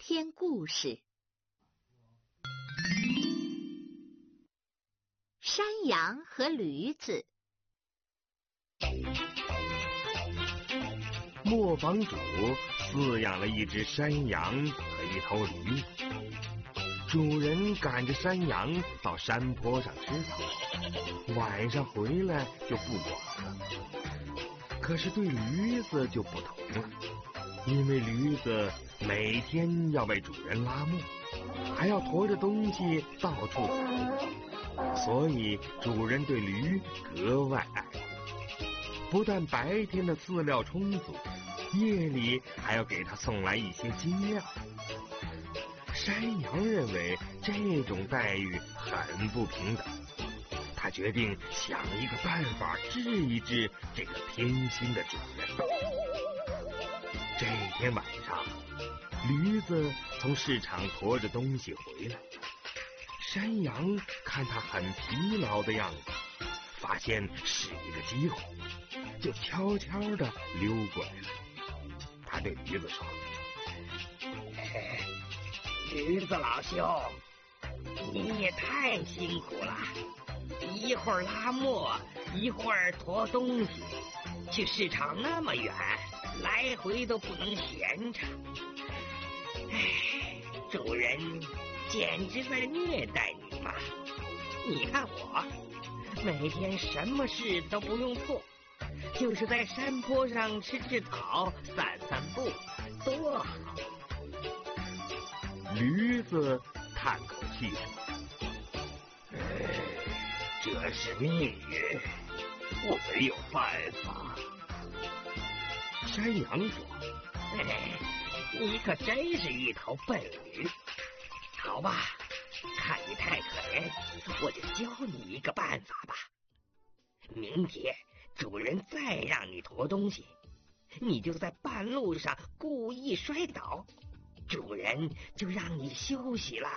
天故事。山羊和驴子。 磨坊主饲养了一只山羊和一头驴。主人赶着山羊到山坡上吃草，晚上回来就不管了。可是对驴子就不同了，因为驴子每天要为主人拉磨，还要驮着东西到处走，所以主人对驴格外爱护。不但白天的饲料充足，夜里还要给它送来一些金料。山羊认为这种待遇很不平等，他决定想一个办法治一治这个偏心的主人。这天晚上，驴子从市场驮着东西回来，山羊看他很疲劳的样子，发现是一个机会，就悄悄地溜过来了。他对驴子说： 驴子老兄，你也太辛苦了，一会儿拉磨，一会儿驮东西，去市场那么远，来回都不能闲着。主人简直在虐待你嘛！你看我，每天什么事都不用做，就是在山坡上吃吃草，散散步，多好。 驴子叹口气说： 这是命运，我没有办法。 山羊说： 你可真是一头笨驴。好吧，看你太可怜，我就教你一个办法吧。明天主人再让你驮东西，你就在半路上故意摔倒，主人就让你休息啦。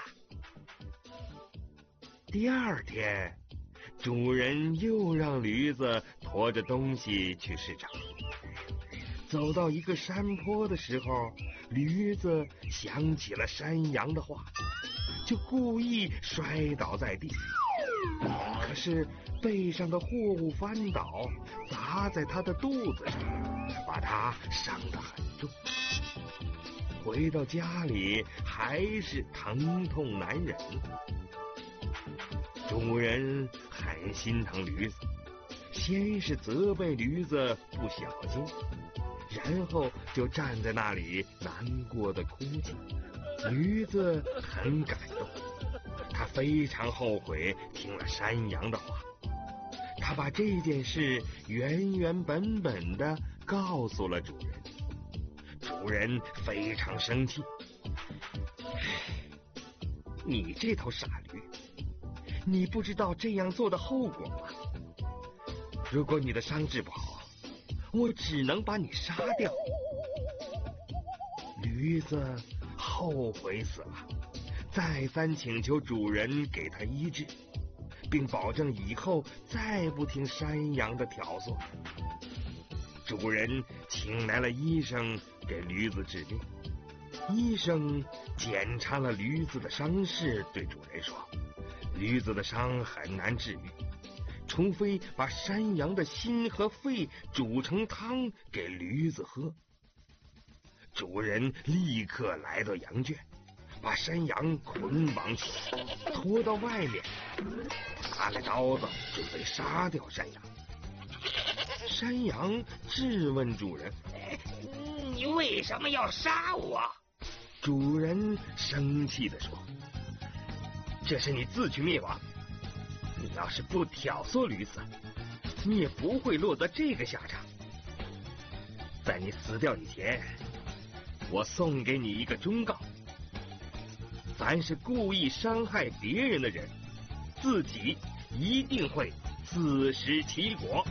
第二天，主人又让驴子驮着东西去市场。走到一个山坡的时候，驴子想起了山羊的话，就故意摔倒在地。可是背上的货物翻倒，砸在他的肚子上，把他伤得很重。回到家里还是疼痛难忍。主人很心疼驴子，先是责备驴子不小心，然后就站在那里难过的哭泣。驴子很感动，他非常后悔听了山羊的话，他把这件事原原本本的告诉了主人。主人非常生气：你这头傻驴，你不知道这样做的后果吗？如果你的伤治不好，我只能把你杀掉。驴子后悔死了，再三请求主人给他医治，并保证以后再不听山羊的挑唆。主人请来了医生给驴子治病。医生检查了驴子的伤势，对主人说：驴子的伤很难治愈，除非把山羊的心和肺煮成汤给驴子喝。主人立刻来到羊圈，把山羊捆绑起来，拖到外面，拿来刀子准备杀掉山羊。山羊质问主人： 你为什么要杀我？ 主人生气地说：这是你自取灭亡，你要是不挑唆驴子，你也不会落得这个下场。在你死掉以前，我送给你一个忠告：凡是故意伤害别人的人，自己一定会自食其果。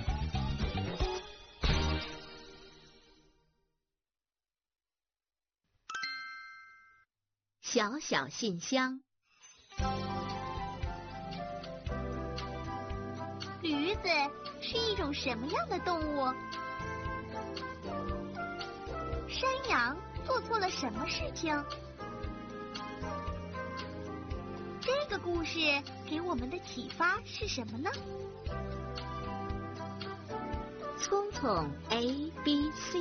小小信箱。 驴子是一种什么样的动物？山羊做错了什么事情？这个故事给我们的启发是什么呢？ 聪聪 ABC。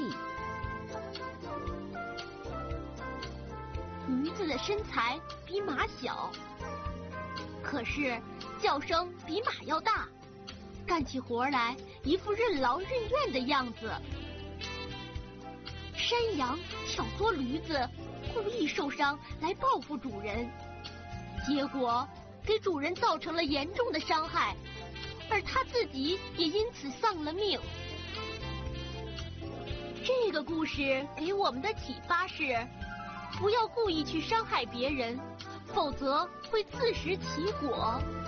驴子的身材比马小，可是叫声比马要大，干起活来一副任劳任怨的样子。山羊挑唆驴子故意受伤来报复主人，结果给主人造成了严重的伤害，而他自己也因此丧了命。这个故事给我们的启发是，不要故意去伤害别人，否则会自食其果。